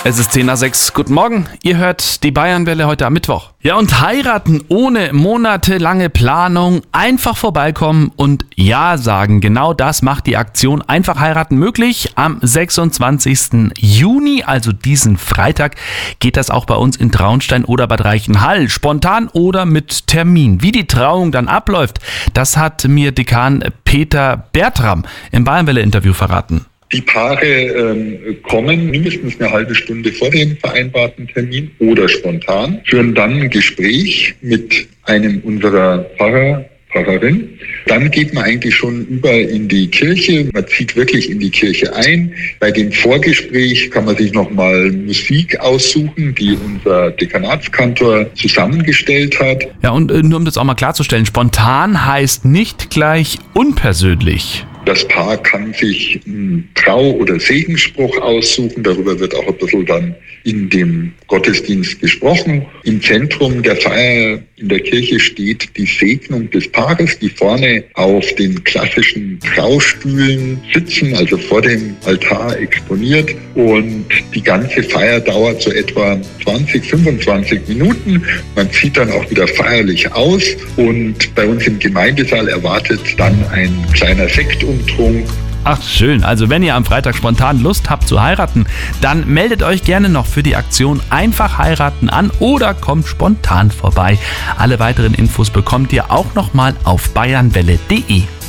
Es ist 10 nach 6. Guten Morgen. Ihr hört die Bayernwelle heute am Mittwoch. Ja, und heiraten ohne monatelange Planung, einfach vorbeikommen und Ja sagen. Genau das macht die Aktion Einfach heiraten möglich. Am 26. Juni, also diesen Freitag, geht das auch bei uns in Traunstein oder Bad Reichenhall. Spontan oder mit Termin. Wie die Trauung dann abläuft, das hat mir Dekan Peter Bertram im Bayernwelle-Interview verraten. Die Paare kommen mindestens eine halbe Stunde vor dem vereinbarten Termin oder spontan, führen dann ein Gespräch mit einem unserer Pfarrerin. Dann geht man eigentlich schon über in die Kirche. Man zieht wirklich in die Kirche ein. Bei dem Vorgespräch kann man sich nochmal Musik aussuchen, die unser Dekanatskantor zusammengestellt hat. Ja, und nur um das auch mal klarzustellen, spontan heißt nicht gleich unpersönlich. Das Paar kann sich einen Trau- oder Segensspruch aussuchen. Darüber wird auch ein bisschen dann in dem Gottesdienst gesprochen. Im Zentrum der Feier in der Kirche steht die Segnung des Paares, die vorne auf den klassischen Traustühlen sitzen, also vor dem Altar exponiert. Und die ganze Feier dauert so etwa 20, 25 Minuten. Man zieht dann auch wieder feierlich aus. Und bei uns im Gemeindesaal erwartet dann ein kleiner Sektumtrunk. Ach schön, also wenn ihr am Freitag spontan Lust habt zu heiraten, dann meldet euch gerne noch für die Aktion Einfach heiraten an oder kommt spontan vorbei. Alle weiteren Infos bekommt ihr auch nochmal auf bayernwelle.de.